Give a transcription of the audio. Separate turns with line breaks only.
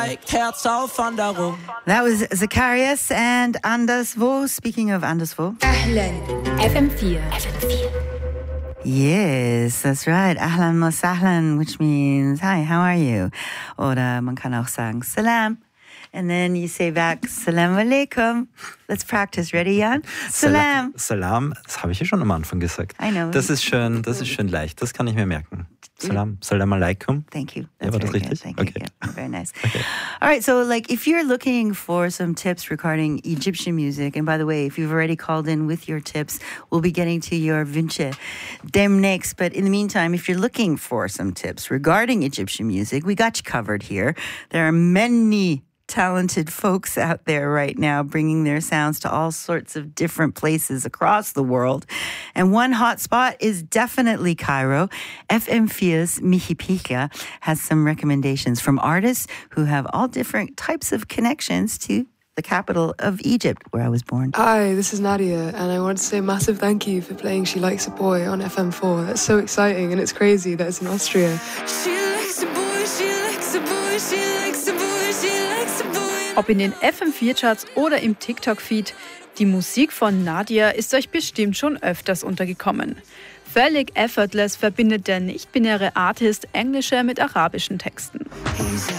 Herz auf Wanderung.
That was Zacharias and Anderswo. Speaking of Anderswo.
Ahlan. FM4.
Yes, that's right. Ahlan wa sahlan, which means, hi, how are you? Oder man kann auch sagen, salam. And then you say back, salam alaikum. Let's practice. Ready, Jan? Salam.
Salam, das habe ich ja schon am Anfang gesagt.
I know.
Das ist schön leicht. Das kann ich mir merken. Salam alaikum.
Thank you.
That's war das richtig?
Thank you. Yeah, very nice. Okay. All right, so like if you're looking for some tips regarding Egyptian music, and by the way, if you've already called in with your tips, we'll be getting to your Wünsche demnächst. But in the meantime, if you're looking for some tips regarding Egyptian music, we got you covered here. There are many talented folks out there right now bringing their sounds to all sorts of different places across the world. And one hot spot is definitely Cairo. FM4's Michi Pika has some recommendations from artists who have all different types of connections to the capital of Egypt, where I was born.
Hi, this is Nadia, and I want to say a massive thank you for playing She Likes a Boy on FM4. That's so exciting, and it's crazy that it's in Austria.
She likes a boy, she likes a boy, she likes a boy, she likes a boy.
Ob in den FM4-Charts oder im TikTok-Feed, die Musik von Nadia ist euch bestimmt schon öfters untergekommen. Völlig effortless verbindet der nicht-binäre Artist englische mit arabischen Texten.